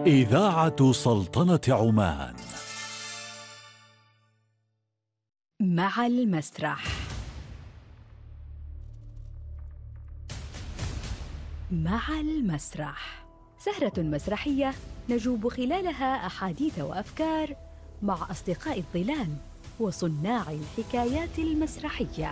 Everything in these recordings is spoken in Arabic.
إذاعة سلطنة عمان. مع المسرح. مع المسرح سهرة مسرحية نجوب خلالها أحاديث وأفكار مع أصدقاء الظلال وصناع الحكايات المسرحية.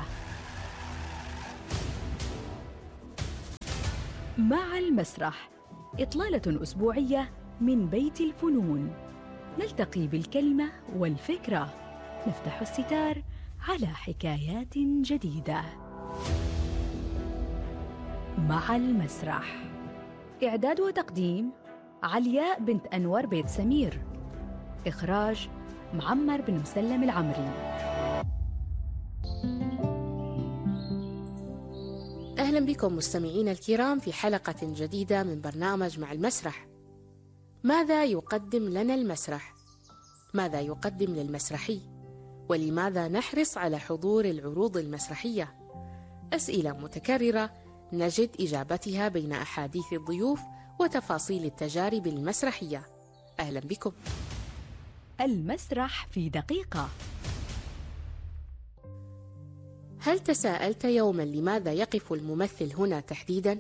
مع المسرح إطلالة أسبوعية من بيت الفنون، نلتقي بالكلمة والفكرة، نفتح الستار على حكايات جديدة. مع المسرح إعداد وتقديم علياء بنت أنور بيت سمير، إخراج معمر بن مسلم العمري. أهلا بكم مستمعين الكرام في حلقة جديدة من برنامج مع المسرح. ماذا يقدم لنا المسرح؟ ماذا يقدم للمسرحي؟ ولماذا نحرص على حضور العروض المسرحية؟ أسئلة متكررة نجد إجابتها بين أحاديث الضيوف وتفاصيل التجارب المسرحية. أهلا بكم. المسرح في دقيقة. هل تساءلت يوما لماذا يقف الممثل هنا تحديدا؟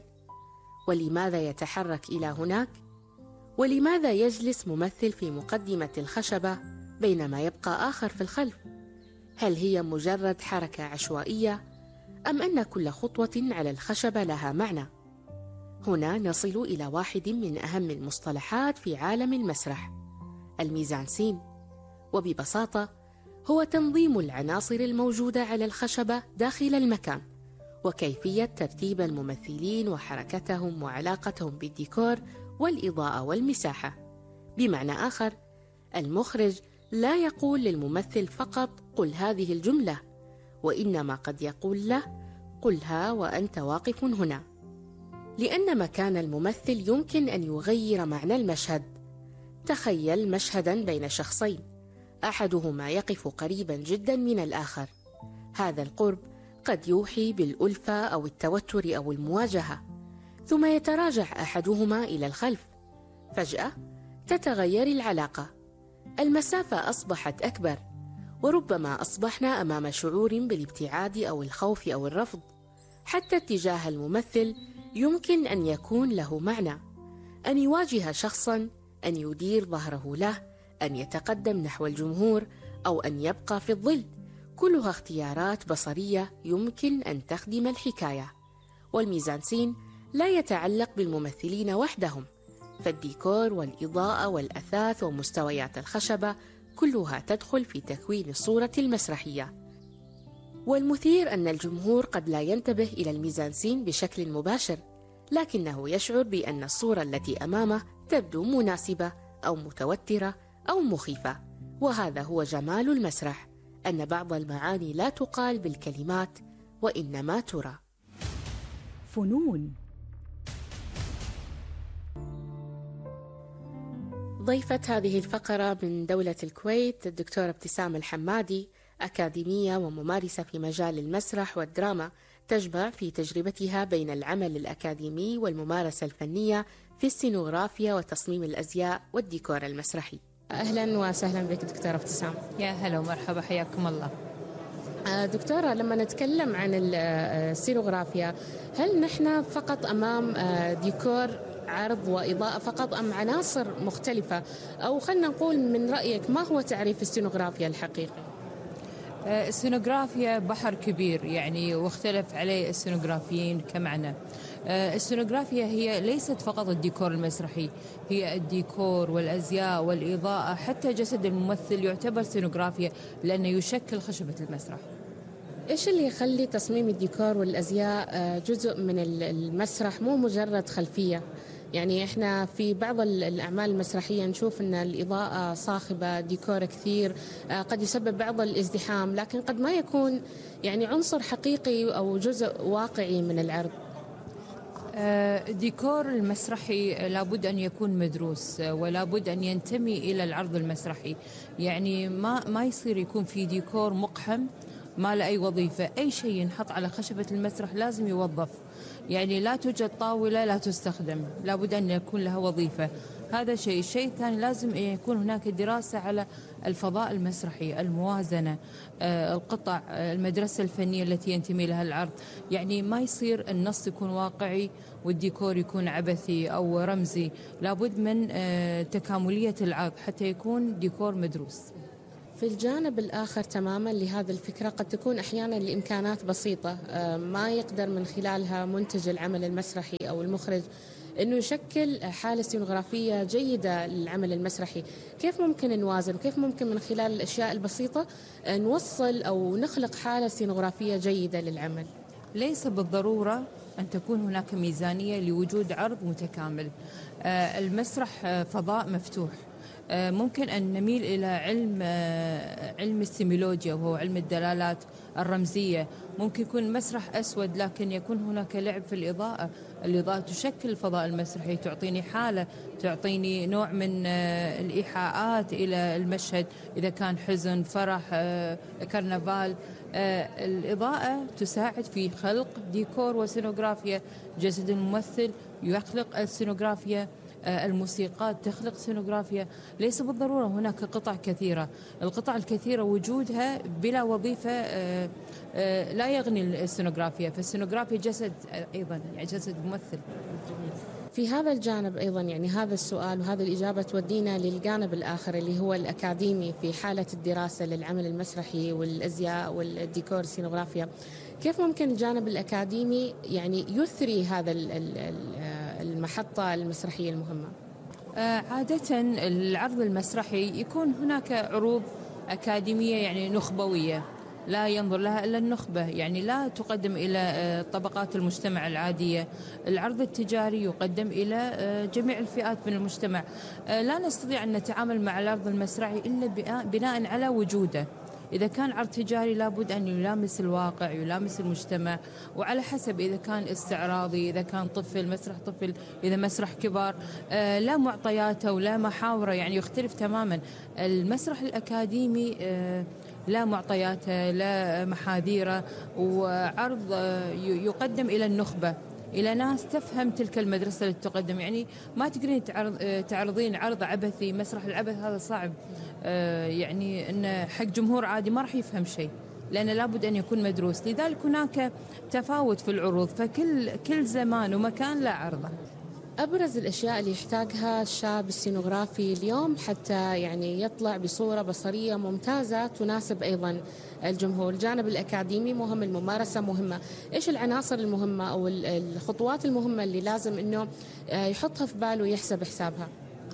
ولماذا يتحرك إلى هناك؟ ولماذا يجلس ممثل في مقدمة الخشبة بينما يبقى آخر في الخلف؟ هل هي مجرد حركة عشوائية أم أن كل خطوة على الخشبة لها معنى؟ هنا نصل إلى واحد من أهم المصطلحات في عالم المسرح، الميزانسين، وببساطة هو تنظيم العناصر الموجودة على الخشبة داخل المكان، وكيفية ترتيب الممثلين وحركتهم وعلاقتهم بالديكور والإضاءة والمساحة. بمعنى آخر، المخرج لا يقول للممثل فقط قل هذه الجملة، وإنما قد يقول له قلها وأنت واقف هنا، لأن مكان الممثل يمكن أن يغير معنى المشهد. تخيل مشهدا بين شخصين، أحدهما يقف قريبا جدا من الآخر. هذا القرب قد يوحي بالألفة أو التوتر أو المواجهة، ثم يتراجع أحدهما إلى الخلف. فجأة تتغير العلاقة، المسافة أصبحت أكبر، وربما أصبحنا أمام شعور بالابتعاد أو الخوف أو الرفض. حتى اتجاه الممثل يمكن أن يكون له معنى، أن يواجه شخصا، أن يدير ظهره له، أن يتقدم نحو الجمهور، أو أن يبقى في الظل. كلها اختيارات بصرية يمكن أن تخدم الحكاية. والميزانسين لا يتعلق بالممثلين وحدهم، فالديكور والإضاءة والأثاث ومستويات الخشبة كلها تدخل في تكوين الصورة المسرحية. والمثير أن الجمهور قد لا ينتبه إلى الميزانسين بشكل مباشر، لكنه يشعر بأن الصورة التي أمامه تبدو مناسبة أو متوترة أو مخيفة. وهذا هو جمال المسرح، أن بعض المعاني لا تقال بالكلمات وإنما ترى. فنون. ضيفة هذه الفقرة من دولة الكويت الدكتورة ابتسام الحمادي، أكاديمية وممارسة في مجال المسرح والدراما، تجمع في تجربتها بين العمل الأكاديمي والممارسة الفنية في السينوغرافيا وتصميم الأزياء والديكور المسرحي. أهلا وسهلا بك دكتورة ابتسام. يا هلا ومرحبا، حياكم الله. دكتورة، لما نتكلم عن السينوغرافيا، هل نحن فقط أمام ديكور عرض وإضاءة فقط أم عناصر مختلفة؟ أو خلنا نقول من رأيك ما هو تعريف السينوغرافيا الحقيقي؟ السينوغرافيا بحر كبير يعني، واختلف عليه السينوغرافيين كمعنى. السينوغرافيا هي ليست فقط الديكور المسرحي، هي الديكور والأزياء والإضاءة، حتى جسد الممثل يعتبر سينوغرافيا لأنه يشكل خشبة المسرح. إيش اللي يخلي تصميم الديكور والأزياء جزء من المسرح مو مجرد خلفية؟ يعني إحنا في بعض الأعمال المسرحية نشوف أن الإضاءة صاخبة، ديكور كثير، قد يسبب بعض الازدحام، لكن قد ما يكون يعني عنصر حقيقي أو جزء واقعي من العرض. الديكور المسرحي لابد أن يكون مدروس، ولابد أن ينتمي إلى العرض المسرحي. يعني ما يصير يكون في ديكور مقحم ما له أي وظيفة. أي شيء ينحط على خشبة المسرح لازم يوظف، يعني لا توجد طاولة لا تستخدم، لابد أن يكون لها وظيفة. هذا شيء. الشيء الثاني لازم يكون هناك دراسة على الفضاء المسرحي، الموازنة، القطع، المدرسة الفنية التي ينتمي لها العرض. يعني ما يصير النص يكون واقعي والديكور يكون عبثي أو رمزي، لابد من تكاملية العرض حتى يكون ديكور مدروس. في الجانب الآخر تماما لهذه الفكرة قد تكون أحيانا الإمكانات بسيطة ما يقدر من خلالها منتج العمل المسرحي أو المخرج أنه يشكل حالة سينوغرافية جيدة للعمل المسرحي. كيف ممكن نوازن وكيف ممكن من خلال الأشياء البسيطة نوصل أو نخلق حالة سينوغرافية جيدة للعمل؟ ليس بالضرورة أن تكون هناك ميزانية لوجود عرض متكامل. المسرح فضاء مفتوح. ممكن أن نميل إلى علم السيميولوجيا وهو علم الدلالات الرمزية. ممكن يكون مسرح أسود لكن يكون هناك لعب في الإضاءة. الإضاءة تشكل الفضاء المسرحي، تعطيني حالة، تعطيني نوع من الإيحاءات إلى المشهد، إذا كان حزن، فرح، كرنفال. الإضاءة تساعد في خلق ديكور وسينوغرافيا. جسد الممثل يخلق السينوغرافيا، الموسيقات تخلق سينوغرافيا. ليس بالضرورة هناك قطع كثيرة. القطع الكثيرة وجودها بلا وظيفة لا يغني السينوغرافيا، فالسينوغرافيا جسد أيضا، يعني جسد ممثل. في هذا الجانب أيضا يعني هذا السؤال وهذه الإجابة تودينا للجانب الآخر اللي هو الأكاديمي في حالة الدراسة للعمل المسرحي والأزياء والديكور السينوغرافيا. كيف ممكن الجانب الأكاديمي يعني يثري هذا المحطة المسرحية المهمة؟ عادة العرض المسرحي يكون هناك عروض أكاديمية يعني نخبوية، لا ينظر لها إلا النخبة، يعني لا تقدم إلى طبقات المجتمع العادية. العرض التجاري يقدم إلى جميع الفئات من المجتمع. لا نستطيع أن نتعامل مع العرض المسرحي إلا بناء على وجوده. إذا كان عرض تجاري لابد أن يلامس الواقع، يلامس المجتمع، وعلى حسب إذا كان استعراضي، إذا كان طفل، مسرح طفل، إذا مسرح كبار، لا معطياته ولا محاوره، يعني يختلف تماما. المسرح الأكاديمي لا معطياته، لا محاذيره، وعرض يقدم إلى النخبة، إلى ناس تفهم تلك المدرسة اللي تقدم. يعني ما تقدرين تعرضين عرض عبثي. مسرح العبث هذا صعب، يعني إن حق جمهور عادي ما راح يفهم شيء، لأنه لابد أن يكون مدروس. لذلك هناك تفاوت في العروض، فكل زمان ومكان له عرضه. أبرز الأشياء اللي يحتاجها الشاب السينوغرافي اليوم حتى يعني يطلع بصورة بصرية ممتازة تناسب أيضا الجمهور. الجانب الأكاديمي مهم، الممارسة مهمة. إيش العناصر المهمة أو الخطوات المهمة اللي لازم أنه يحطها في باله ويحسب حسابها؟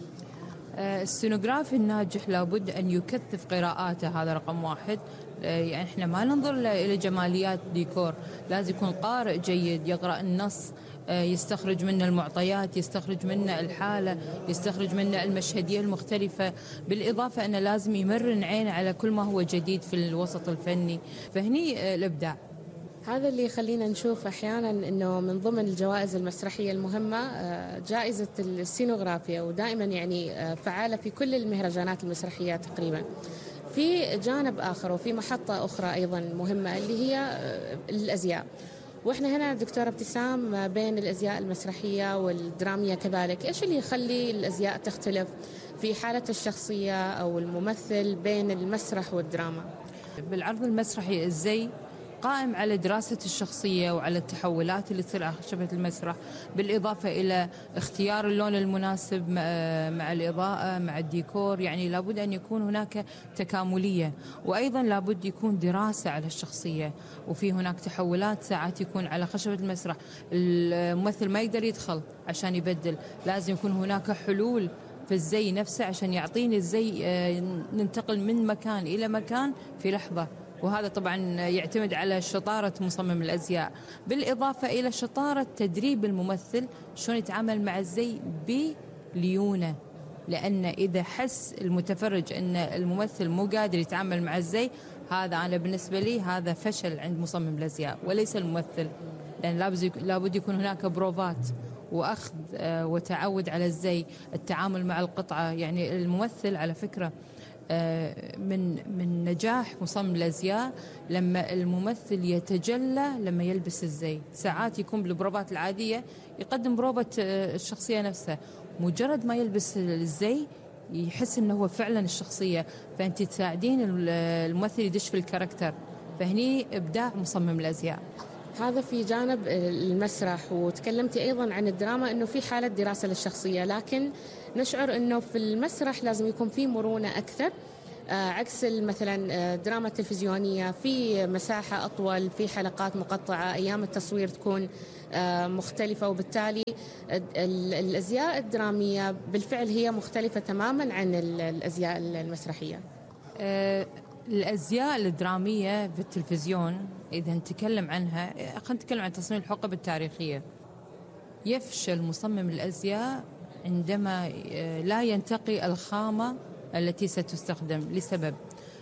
السينوغرافي الناجح لابد أن يكثف قراءاته، هذا رقم واحد. يعني إحنا ما ننظر إلى جماليات ديكور، لازم يكون قارئ جيد، يقرأ النص، يستخرج منه المعطيات، يستخرج منه الحالة، يستخرج منه المشهدية المختلفة. بالإضافة أنه لازم يمرن عينه على كل ما هو جديد في الوسط الفني، فهني الإبداع. هذا اللي يخلينا نشوف أحيانا أنه من ضمن الجوائز المسرحية المهمة جائزة السينوغرافيا، ودائما يعني فعالة في كل المهرجانات المسرحية تقريبا. في جانب آخر وفي محطة أخرى أيضا مهمة اللي هي الأزياء. وإحنا هنا دكتورة ابتسام بين الأزياء المسرحية والدرامية كذلك، إيش اللي يخلي الأزياء تختلف في حالة الشخصية أو الممثل بين المسرح والدراما؟ بالعرض المسرحي الزي قائم على دراسة الشخصية وعلى التحولات اللي تصير على خشبة المسرح، بالإضافة إلى اختيار اللون المناسب مع الإضاءة مع الديكور. يعني لابد أن يكون هناك تكاملية، وأيضا لابد يكون دراسة على الشخصية، وفي هناك تحولات ساعات يكون على خشبة المسرح الممثل ما يقدر يدخل عشان يبدل، لازم يكون هناك حلول في الزي نفسه عشان يعطيني الزي ننتقل من مكان إلى مكان في لحظة. وهذا طبعا يعتمد على شطارة مصمم الأزياء، بالإضافة إلى شطارة تدريب الممثل شلون يتعامل مع الزي بليونة. لأن إذا حس المتفرج أن الممثل مو قادر يتعامل مع الزي، هذا أنا بالنسبة لي هذا فشل عند مصمم الأزياء وليس الممثل، لأن لابد يكون هناك بروفات وأخذ وتعود على التعامل مع القطعة. يعني الممثل على فكرة من نجاح مصمم الأزياء لما الممثل يتجلى لما يلبس الزي. ساعات يكون بالبروفات العادية يقدم بروفة الشخصية نفسها، مجرد ما يلبس الزي يحس إنه هو فعلا الشخصية، فأنت تساعدين الممثل يدش في الكاركتر، فهني إبداع مصمم الأزياء. هذا في جانب المسرح. وتكلمتي أيضا عن الدراما أنه في حالة دراسة للشخصية، لكن نشعر أنه في المسرح لازم يكون في مرونة أكثر، عكس مثلا الدراما التلفزيونية في مساحة أطول، في حلقات مقطعة، أيام التصوير تكون مختلفة، وبالتالي الأزياء الدرامية بالفعل هي مختلفة تماما عن الأزياء المسرحية. الأزياء الدرامية في التلفزيون إذا نتكلم عنها، خلينا نتكلم عن تصميم الحقب التاريخية. يفشل مصمم الأزياء عندما لا ينتقي الخامة التي ستستخدم، لسبب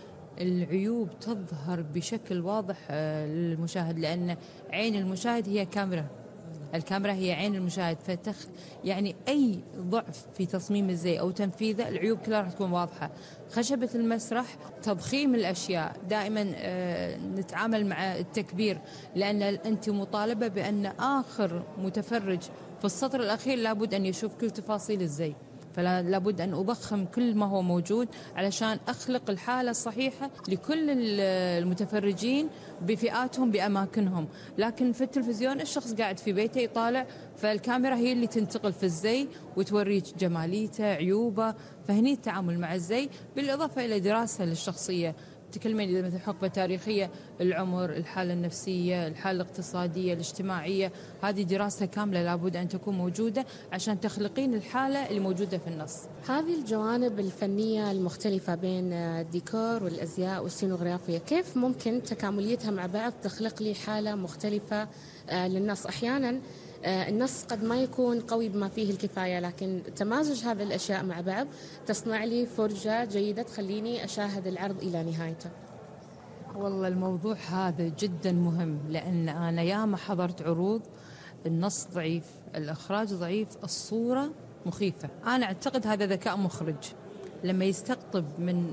العيوب تظهر بشكل واضح للمشاهد، لأن عين المشاهد هي كاميرا، الكاميرا هي عين المشاهد، يعني أي ضعف في تصميم الزي أو تنفيذه العيوب كلها راح تكون واضحة. خشبة المسرح تضخيم الأشياء، دائما نتعامل مع التكبير، لأن أنت مطالبة بأن آخر متفرج في السطر الأخير لابد أن يشوف كل تفاصيل الزي، فلا لابد أن أضخم كل ما هو موجود علشان أخلق الحالة الصحيحة لكل المتفرجين بفئاتهم بأماكنهم. لكن في التلفزيون الشخص قاعد في بيته يطالع، فالكاميرا هي اللي تنتقل في الزي وتوريك جماليته، عيوبه، فهني التعامل مع الزي بالإضافة إلى دراسة للشخصية. تكلمين إذا مثل حقبة تاريخية، العمر، الحالة النفسية، الحالة الاقتصادية، الاجتماعية، هذه دراسة كاملة لابد أن تكون موجودة عشان تخلقين الحالة اللي موجودة في النص. هذه الجوانب الفنية المختلفة بين الديكور والأزياء والسينوغرافيا، كيف ممكن تكامليتها مع بعض تخلق لي حالة مختلفة للنص؟ أحيانا النص قد ما يكون قوي بما فيه الكفاية، لكن تمازج هذه الأشياء مع بعض تصنع لي فرجة جيدة تخليني أشاهد العرض إلى نهايته. والله الموضوع هذا جدا مهم، لأن أنا ياما حضرت عروض النص ضعيف، الإخراج ضعيف، الصورة مخيفة. أنا أعتقد هذا ذكاء مخرج لما يستقطب من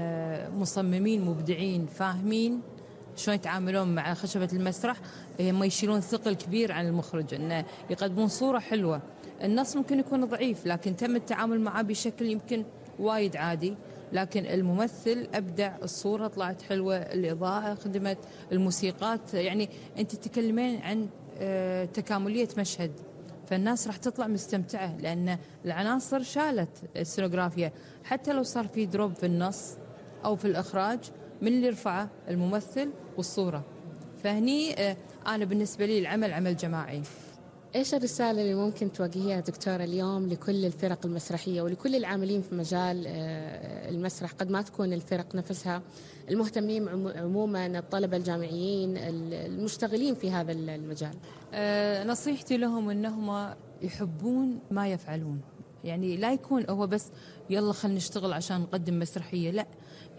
مصممين مبدعين فاهمين شلون يتعاملون مع خشبة المسرح، هم يشيلون ثقل كبير عن المخرج أنه يقدمون صورة حلوة. النص ممكن يكون ضعيف لكن تم التعامل معه بشكل يمكن وايد عادي، لكن الممثل أبدع، الصورة طلعت حلوة، الإضاءة خدمت، الموسيقات، يعني أنت تتكلمين عن تكاملية مشهد، فالناس راح تطلع مستمتعة لأن العناصر شالت السينوغرافيا. حتى لو صار في دروب في النص أو في الإخراج، من اللي رفعه؟ الممثل والصورة. فهني أنا بالنسبة لي العمل عمل جماعي. إيش الرسالة اللي ممكن توجهيها دكتورة اليوم لكل الفرق المسرحية ولكل العاملين في مجال المسرح، قد ما تكون الفرق نفسها، المهتمين عموما، الطلبة الجامعيين المشتغلين في هذا المجال؟ نصيحتي لهم أنهم يحبون ما يفعلون، يعني لا يكون هو بس يلا خلينا نشتغل عشان نقدم مسرحية، لا،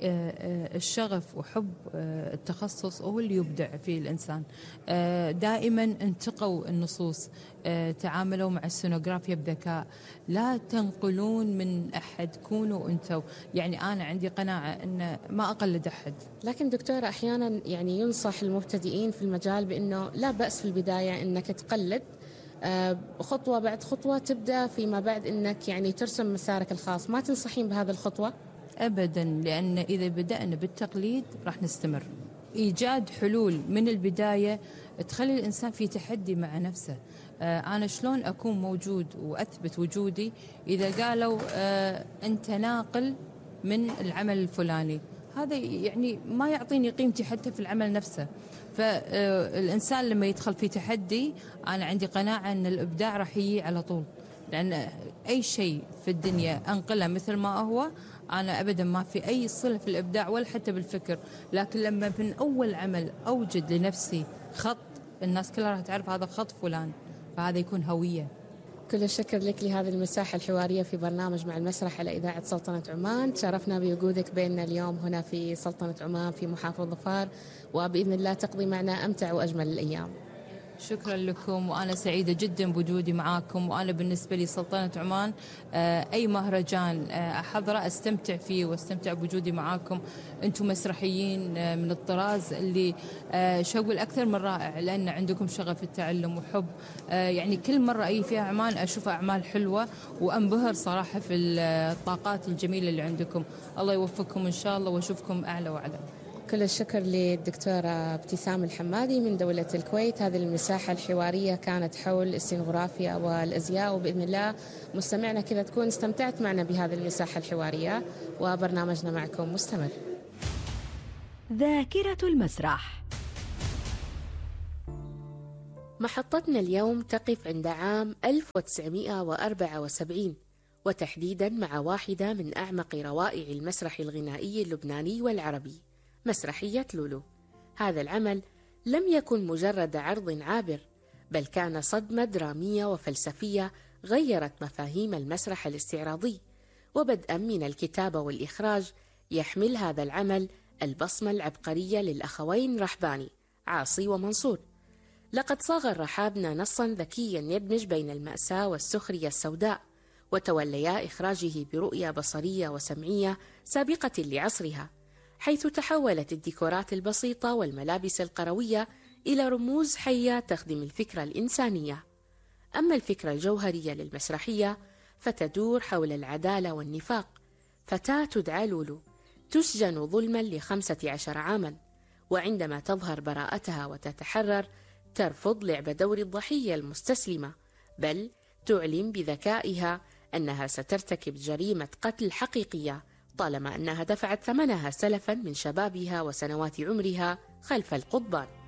الشغف وحب التخصص هو اللي يبدع فيه الإنسان. دائما انتقوا النصوص، تعاملوا مع السينوغرافيا بذكاء، لا تنقلون من أحد، كونوا أنتوا. يعني أنا عندي قناعة أن ما أقلد أحد. لكن دكتورة أحيانا يعني ينصح المبتدئين في المجال بأنه لا بأس في البداية أنك تقلد، خطوة بعد خطوة تبدأ فيما بعد أنك يعني ترسم مسارك الخاص. ما تنصحين بهذه الخطوة؟ أبدا، لأن إذا بدأنا بالتقليد راح نستمر. إيجاد حلول من البداية تخلي الإنسان في تحدي مع نفسه. أنا شلون أكون موجود وأثبت وجودي إذا قالوا أنت ناقل من العمل الفلاني؟ هذا يعني ما يعطيني قيمتي حتى في العمل نفسه. فالإنسان لما يدخل في تحدي، أنا عندي قناعة أن الإبداع راح يجي على طول، لأن أي شيء في الدنيا أنقله مثل ما هو، أنا أبدا ما في أي صلة في الإبداع ولا حتى بالفكر. لكن لما من أول عمل أوجد لنفسي خط، الناس كلها راح تعرف هذا خط فلان، فهذا يكون هوية. كل الشكر لك لهذه المساحة الحوارية في برنامج مع المسرح على إذاعة سلطنة عمان. تشرفنا بوجودك بيننا اليوم هنا في سلطنة عمان في محافظة ظفار، وبإذن الله تقضي معنا أمتع وأجمل الأيام. شكرا لكم، وأنا سعيدة جدا بوجودي معاكم. وأنا بالنسبة لي سلطنة عمان أي مهرجان أحضره أستمتع فيه واستمتع بوجودي معاكم. أنتم مسرحيين من الطراز اللي شو أقول أكثر من رائع، لأن عندكم شغف التعلم وحب. يعني كل مرة أي فيها عمان أشوف أعمال حلوة وأنبهر صراحة في الطاقات الجميلة اللي عندكم. الله يوفقكم إن شاء الله وأشوفكم أعلى وأعلى. كل الشكر للدكتورة ابتسام الحمادي من دولة الكويت. هذه المساحة الحوارية كانت حول السينوغرافيا والأزياء، وبإذن الله مستمعنا كذا تكون استمتعت معنا بهذه المساحة الحوارية، وبرنامجنا معكم مستمر. ذاكرة المسرح. محطتنا اليوم تقف عند عام 1974، وتحديدا مع واحدة من أعمق روائع المسرح الغنائي اللبناني والعربي، مسرحية لولو. هذا العمل لم يكن مجرد عرض عابر، بل كان صدمة درامية وفلسفية غيرت مفاهيم المسرح الاستعراضي. وبدءا من الكتابة والإخراج يحمل هذا العمل البصمة العبقرية للأخوين رحباني عاصي ومنصور. لقد صاغ الرحابنة نصا ذكيا يدمج بين المأساة والسخرية السوداء، وتوليا إخراجه برؤية بصرية وسمعية سابقة لعصرها، حيث تحولت الديكورات البسيطة والملابس القروية إلى رموز حية تخدم الفكرة الإنسانية. أما الفكرة الجوهرية للمسرحية فتدور حول العدالة والنفاق. فتاة تدعى لولو تسجن ظلما ل15 عاما، وعندما تظهر براءتها وتتحرر ترفض لعب دور الضحية المستسلمة، بل تعلن بذكائها أنها سترتكب جريمة قتل حقيقية طالما أنها دفعت ثمنها سلفا من شبابها وسنوات عمرها خلف القضبان.